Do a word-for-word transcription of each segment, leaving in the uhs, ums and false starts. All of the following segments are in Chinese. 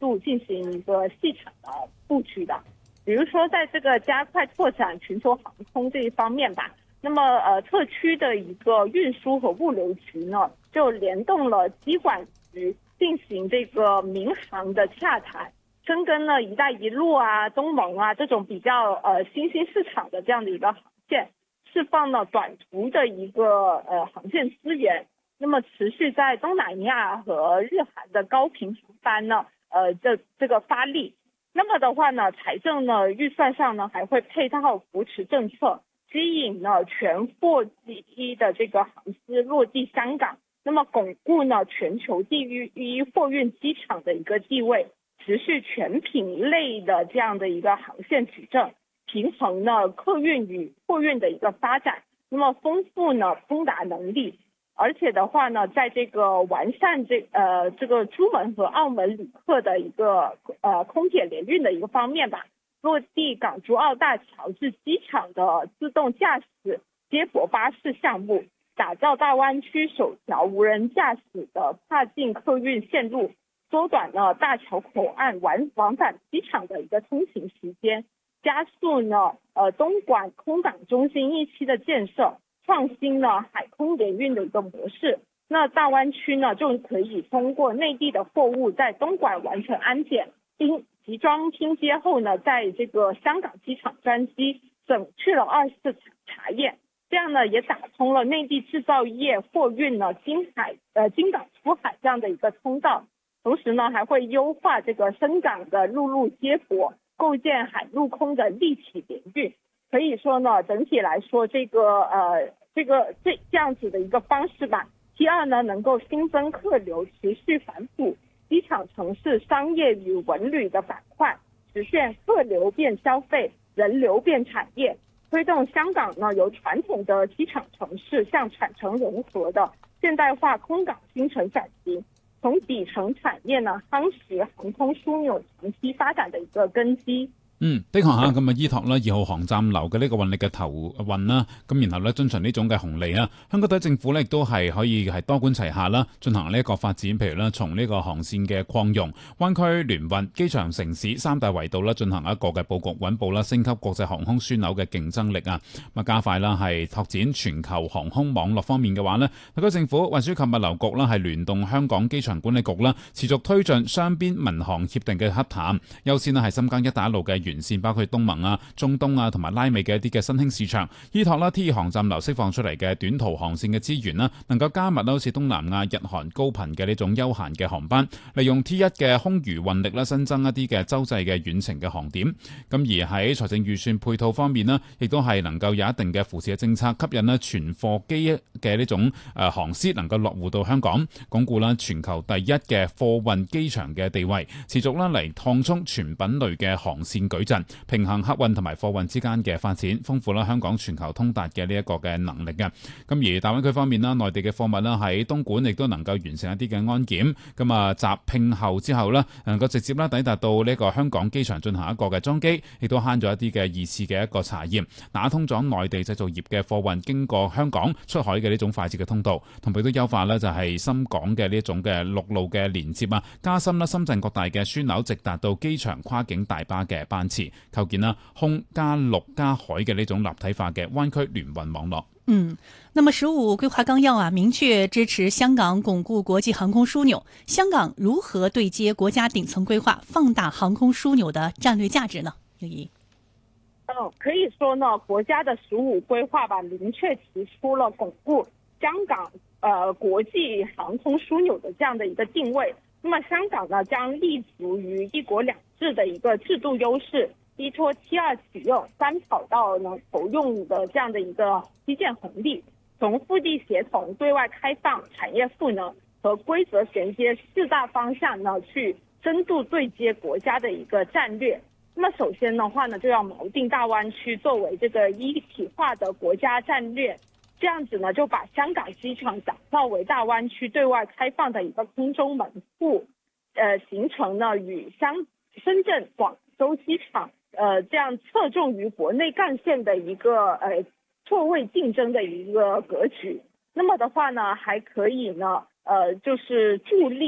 速进行一个细场的布局的。比如说在这个加快拓展全球航空这一方面吧，那么呃特区的一个运输和物流局呢，就联动了机管局进行这个民航的洽谈，深耕了一带一路啊、东盟啊这种比较呃新兴市场的这样的一个航线，释放了短途的一个呃航线资源，那么持续在东南亚和日韩的高频航班呢呃这这个发力。那么的话呢，财政呢预算上呢还会配套扶持政策，吸引呢全货机的这个航司落地香港，那么巩固呢全球第一货运机场的一个地位，持续全品类的这样的一个航线取证，平衡呢客运与货运的一个发展，那么丰富呢通达能力。而且的话呢，在这个完善这呃这个珠门和澳门旅客的一个呃空铁联运的一个方面吧，落地港珠澳大桥至机场的自动驾驶接驳巴士项目，打造大湾区首条无人驾驶的跨境客运线路，缩短了大桥口岸往往返机场的一个通行时间，加速呢呃东莞空港中心一期的建设。创新了海空联运的一个模式，那大湾区呢就可以通过内地的货物在东莞完成安检，并集装拼接后呢，在这个香港机场专机省去了二次查验，这样呢也打通了内地制造业货运呢经海呃经港出海这样的一个通道，同时呢还会优化这个深港的陆路接驳，构建海陆空的立体联运。可以说呢，整体来说，这个呃，这个这这样子的一个方式吧。第二呢，能够新增客流，持续反哺机场城市商业与文旅的板块，实现客流变消费，人流变产业，推动香港呢由传统的机场城市向产城融合的现代化空港新城转型，从底层产业呢夯實航空樞紐長期發展的一個根基。 嗯，的確嚇，咁啊，依託啦二號航站樓嘅呢個運力嘅投運啦，咁然後咧遵循呢種嘅紅利啊，香港特區政府咧亦都係可以係多管齊下啦，進行呢一個發展，譬如咧從呢個航線嘅擴容、灣區聯運、機場城市三大維度啦，進行一個嘅佈局穩步啦，升級國際航空樞紐嘅競爭力啊，咁啊加快啦係拓展全球航空網絡方面嘅話呢，特區政府運輸及物流局啦係聯動香港機場管理局啦，持續推進雙邊民航協定嘅洽談，優先啦係深耕一帶一路嘅沿線，包括東盟啊、中東啊同埋拉美嘅一啲嘅新興市場，依託啦 T 二航站樓釋放出嚟嘅短途航線嘅資源啦，能夠加密啦好似東南亞、日韓高頻嘅呢種休閒嘅航班，利用 T 一嘅空餘運力啦，新增一啲嘅洲際嘅遠程嘅航點。咁而喺財政預算配套方面呢，亦都係能夠有一定嘅扶持嘅政策，吸引啦全貨機嘅呢種誒航司能夠落戶到香港，鞏固啦全球第一嘅貨運機場嘅地位，持續啦嚟擴充全品類嘅航線矩陣，平衡客運同埋貨運之間嘅發展，豐富啦香港全球通達嘅呢一個嘅能力嘅。咁而大灣區方面啦，內地嘅貨物啦喺東莞亦都能夠完成一啲嘅安檢，咁啊集拼後之後呢，能夠直接啦抵達到呢個香港機場進行一個嘅裝機，亦都慳咗一啲嘅二次嘅一個查驗，打通咗內地製造業嘅貨運經過香港出海嘅呢種快捷嘅通道，同埋都優化呢就係深港嘅呢一種嘅陸路嘅連接啊，加深啦深圳各大嘅樞紐直達到機場跨境大巴嘅班次，構建啦空加陸加海嘅呢種立體化嘅灣區聯運網絡。 嗯，那麼十五規劃綱要啊，明確支持香港鞏固國際航空樞紐。香港如何對接國家頂層規劃，放大航空樞紐的戰略價值呢？劉怡。 嗯，可以說呢，國家的十五規劃吧，明確提出了鞏固香港呃國際航空樞紐的這樣的一個定位。那麼香港呢，將立足於一國兩制的一個制度優勢，依託 T 二啟用、三跑道呢投用的這樣的一個基建紅利，從腹地協同、對外開放、產業賦能和規則銜接四大方向呢，去深度對接國家的一個戰略。那麼首先的話呢，就要錨定大灣區作為這個一體化的國家戰略，這樣子呢就把香港機場打造為大灣區對外開放的一個空中門戶，呃，形成呢與香深圳、廣州機場呃，這樣側重於國內幹線的一個呃錯位競爭的一個格局。那麼的話呢，還可以呢，呃，就是助力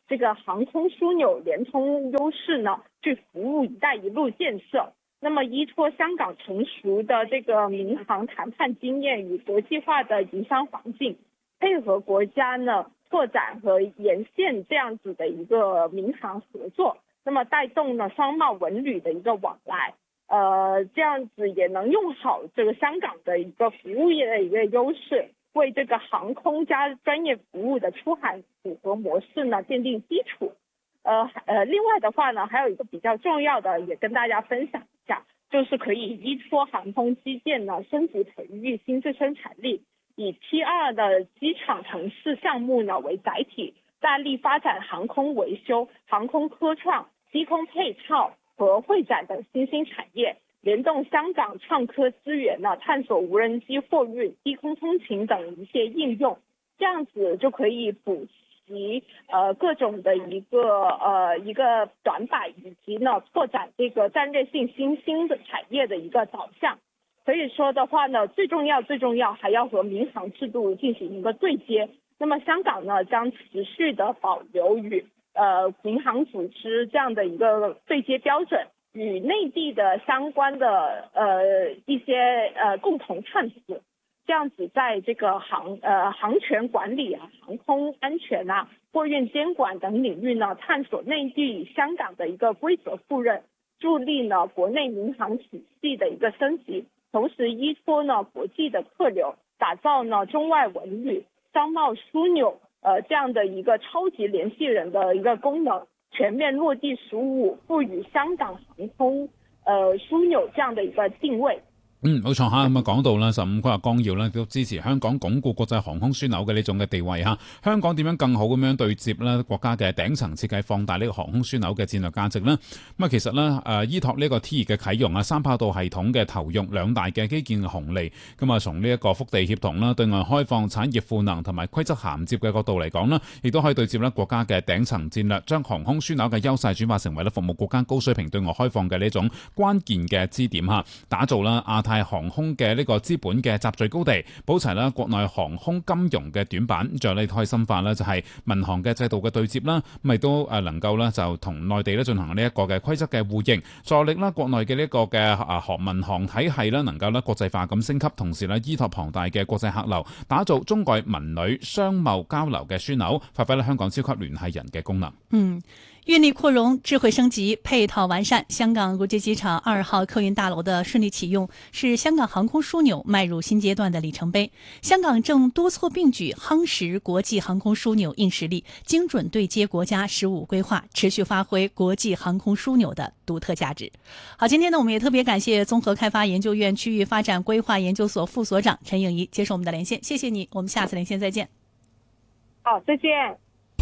这个航空枢纽联通优势呢，去服务“一带一路”建设。那么依托香港成熟的这个民航谈判经验与国际化的营商环境，配合国家呢拓展和沿线这样子的一个民航合作，那么带动呢商贸文旅的一个往来，呃，这样子也能用好这个香港的一个服务业的一个优势，为这个航空加专业服务的出海符合模式呢奠定基础。呃呃，另外的话呢，还有一个比较重要的，也跟大家分享一下，就是可以依托航空基建呢，升级培育新质生产力，以 T 二 的机场城市项目呢为载体，大力发展航空维修、航空科创、低空配套和会展等新兴产业，联动香港创科资源呢，探索无人机货运、低空通勤等一些应用，这样子就可以补及呃各种的一个呃一个短板，以及呢拓展这个战略性新兴的产业的一个导向。所以说的话呢，最重要最重要还要和民航制度进行一个对接。那么香港呢将持续的保留与呃民航组织这样的一个对接标准，与内地的相关的呃一些呃共同探索。这样子在这个航呃航权管理啊、航空安全啊、货运监管等领域呢，探索内地与香港的一个规则互认，助力呢国内民航体系的一个升级，同时依托呢国际的客流，打造呢中外文旅、商贸枢纽呃这样的一个超级联系人的一个功能，全面落地十五，賦予香港航空呃樞紐這樣的一個定位。 嗯，冇錯嚇，咁啊講到啦，十五規劃綱要咧都支持香港鞏固國際航空樞紐嘅呢種嘅地位嚇。香港點樣更好咁樣對接咧國家嘅頂層設計，放大呢個航空樞紐嘅戰略價值呢？咁啊其實咧誒依託呢個 T 二嘅啟用啊，三跑道系統嘅投用，兩大嘅基建嘅紅利，咁啊從呢一個腹地協同啦、對外開放、產業賦能同埋規則銜接嘅角度嚟講啦，亦都可以對接咧國家嘅頂層戰略，將航空樞紐嘅優勢轉化成為咧服務國家高水平對外開放嘅呢種關鍵嘅支點嚇，打造啦亞太航空嘅呢個資本嘅集聚高地，補齊啦國內航空金融嘅短板，仲有呢可以深化啦就係民航嘅制度嘅對接啦，咁亦都誒能夠咧就同內地咧進行呢一個嘅規則嘅互認，助力啦國內嘅呢一個嘅啊航民航體系啦能夠咧國際化咁升級，同時咧依託龐大嘅國際客流，打造中外文旅商貿交流嘅樞紐，發揮咧香港超級聯繫人嘅功能。 嗯。運力擴容、智慧升級、配套完善，香港國際機場二號客運大樓的順利啟用，是香港航空樞紐邁入新階段的里程碑。香港正多措並舉，夯實國際航空樞紐硬實力，精準對接國家“十五”規劃，持續發揮國際航空樞紐的獨特價值。好，今天呢，我們也特別感謝綜合開發研究院區域發展規劃研究所副所長陳穎儀接受我們的連線，謝謝你，我們下次連線再見。 好，再見。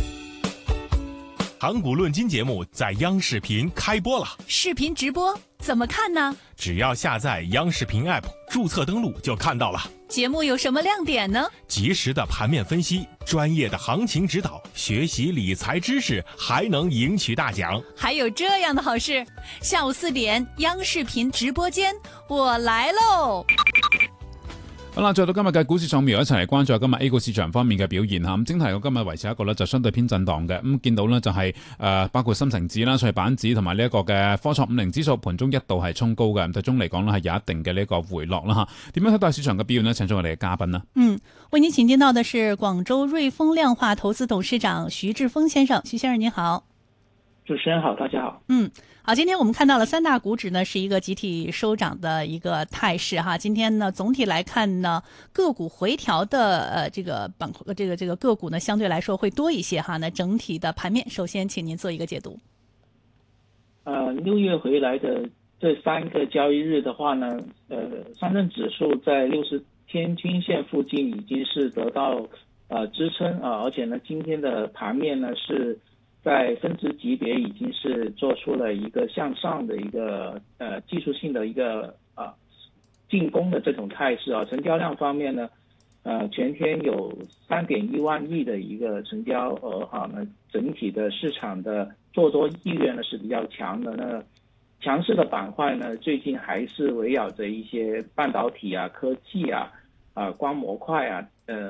航股論金節目在央視頻開播了， 視頻直播怎麼看呢？ 只要下載央視頻 App， 註冊登錄就看到了。 節目有什麼亮點呢？ 及時的盤面分析，專業的行情指導，學習理財知識，還能贏取大獎。 還有這樣的好事，下午四點央視頻直播間，我來嘍。 好啦，再到今日嘅股市掃描，一齊嚟關注今日 A 股市場方面嘅表現嚇。咁整體我今日維持一個咧就相對偏震盪嘅，咁見到呢就係、是、誒、呃、包括深成指啦、創業板指同埋呢一個嘅科創五零指數盤中一度係衝高嘅，最終嚟講呢係有一定嘅呢個回落啦嚇。點樣睇待市場嘅表現呢？請咗我哋嘅嘉賓啦。 嗯，為您請見到的是廣州瑞豐量化投資董事長徐志峰先生，徐先生您好。 主持人好，大家好。 嗯，好，今天我們看到了三大股指呢是一個集體收漲的一個態勢哈。今天呢總體來看呢，個股回調的呃這個板塊，這個這個個股呢相對來說會多一些哈。那整體的盤面，首先請您做一個解讀。 呃，六月回來的這三個交易日的話呢，呃，上證指數在六十天均線附近已經是得到呃支撐啊、呃，而且呢今天的盤面呢是在分值級別已經是做出了一個向上的一個呃技術性的一個啊進攻的這種態勢啊。成交量方面呢，呃全天有三點一萬億的一個成交額哈，那整體的市場的做多意願呢是比較強的。那強勢的板塊呢，最近還是圍繞着一些半導體啊、科技啊、啊光模塊啊，呃。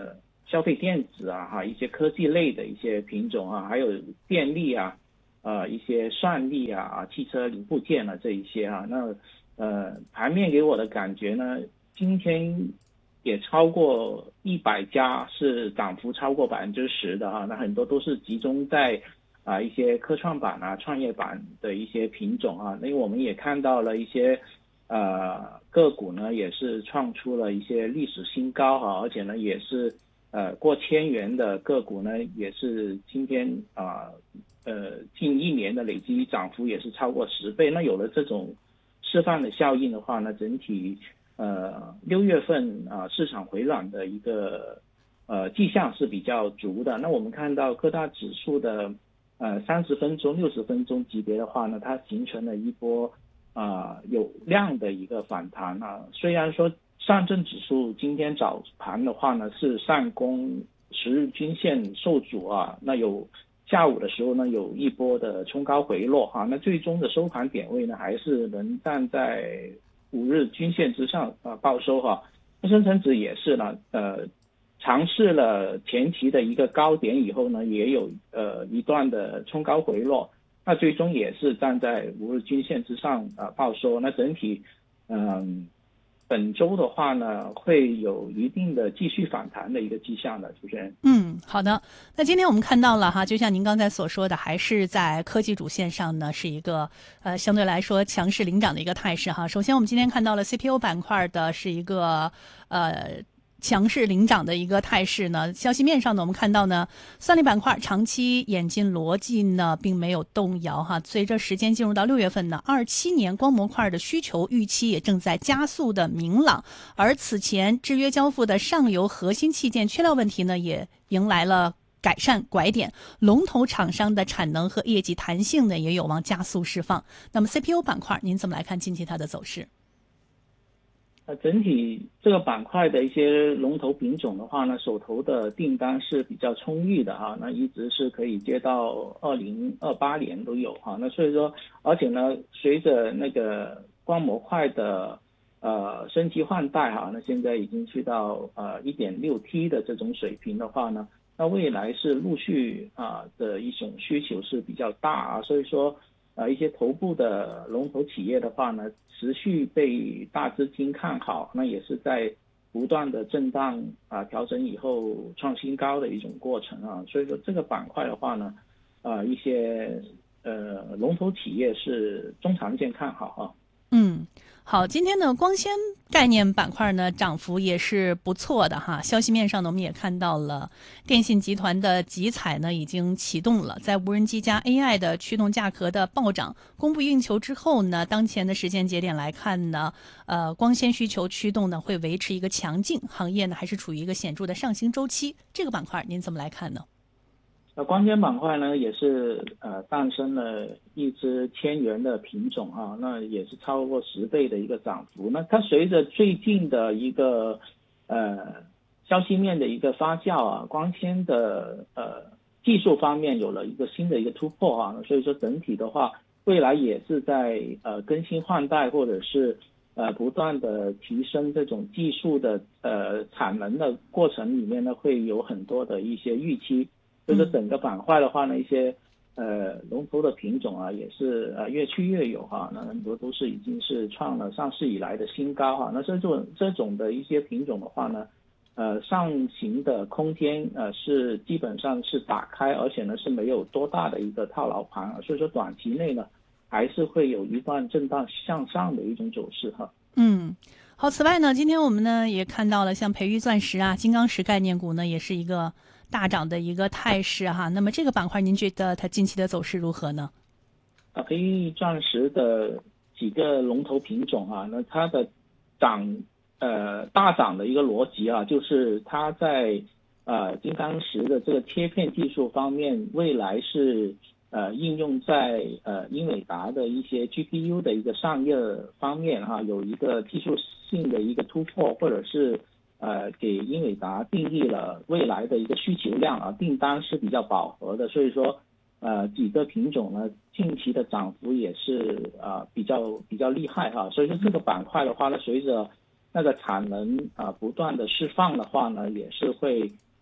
消费电子啊哈，一些科技类的一些品种啊，还有电力啊，呃一些算力啊啊汽车零部件啊这一些啊，那呃盘面给我的感觉呢，今天也超过一百家是涨幅超过百分之十的哈，那很多都是集中在啊一些科创板啊创业板的一些品种啊，因为我们也看到了一些呃个股呢也是创出了一些历史新高哈，而且呢也是呃过千元的个股呢也是今天啊 呃, 呃近一年的累积涨幅也是超过十倍，那有了这种示范的效应的话呢，整体呃，六月份啊、呃，市场回暖的一个呃迹象是比较足的。那我们看到各大指数的呃三十分钟、六十分钟级别的话呢，它形成了一波啊、呃、有量的一个反弹啊。虽然说上证指数今天早盘的话呢是上攻十日均线受阻啊，那有下午的时候呢有一波的冲高回落哈、啊，那最终的收盘点位呢还是能站在五日均线之上啊、呃、报收哈，那深成指也是呢，呃，尝试了前期的一个高点以后呢，也有呃一段的冲高回落，那最终也是站在五日均线之上啊、呃、报收。那整体嗯、呃、本周的话呢，会有一定的继续反弹的一个迹象的，主持人。 嗯，好的。那今天我们看到了哈，就像您刚才所说的，还是在科技主线上呢，是一个呃相对来说强势领涨的一个态势哈。首先，我们今天看到了 C P U 板块的是一个呃。强势领涨的一个态势呢，消息面上呢，我们看到呢，算力板块长期演进逻辑呢，并没有动摇哈。随着时间进入到六月份呢，二七年光模块的需求预期也正在加速的明朗，而此前制约交付的上游核心器件缺料问题呢，也迎来了改善拐点，龙头厂商的产能和业绩弹性呢，也有望加速释放。那么 C P U 板块，您怎么来看近期它的走势？ 呃，整体这个板块的一些龙头品种的话呢，手头的订单是比较充裕的哈，那一直是可以接到二零二八年都有哈，那所以说，而且呢，随着那个光模块的呃升级换代哈，那现在已经去到呃 一点六 T 的这种水平的话呢，那未来是陆续啊、呃、的一种需求是比较大啊，所以说。呃，一些头部的龙头企业的话呢，持续被大资金看好，那也是在不断的震荡啊、呃、调整以后创新高的一种过程啊，所以说这个板块的话呢，啊、呃、一些呃龙头企业是中长线看好啊。 嗯，好，今天呢，光纤概念板块呢涨幅也是不错的哈。消息面上呢，我们也看到了电信集团的集采呢已经启动了，在无人机加 A I 的驱动价格的暴涨、供不应求之后呢，当前的时间节点来看呢，呃，光纤需求驱动呢会维持一个强劲，行业呢还是处于一个显著的上行周期。这个板块您怎么来看呢？ 那光纤板块呢，也是呃诞生了一只千元的品种啊，那也是超过十倍的一个涨幅。那它随着最近的一个呃消息面的一个发酵啊，光纤的呃技术方面有了一个新的一个突破啊，所以说整体的话，未来也是在呃更新换代或者是呃不断的提升这种技术的呃产能的过程里面呢，会有很多的一些预期。所以说整个板块的话呢，一些呃龙头的品种啊，也是呃越趋越有哈，那很多都是已经是创了上市以来的新高哈。那这种这种的一些品种的话呢，呃上行的空间呃是基本上是打开，而且呢是没有多大的一个套牢盘，所以说短期内呢还是会有一段震荡向上的一种走势哈。 嗯。好，此外呢，今天我们呢也看到了像培育钻石啊、金刚石概念股呢，也是一个大涨的一个态势哈。那么这个板块您觉得它近期的走势如何呢？ 啊，培育钻石的几个龙头品种啊，那它的涨呃大涨的一个逻辑啊，就是它在呃金刚石的这个切片技术方面，未来是呃应用在呃英伟达的一些 G P U 的一个上页方面哈、啊，有一个技术性的一个突破，或者是呃给英伟达定义了未来的一个需求量啊，订单是比较饱和的，所以说呃几个品种呢近期的涨幅也是呃比较比较厉害哈、啊，所以说这个板块的话呢，随着那个产能啊、呃、不断的释放的话呢，也是会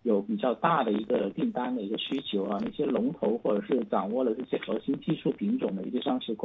有比较大的一个订单的一个需求啊，那些龙头或者是掌握了这些核心技术品种的一些上市公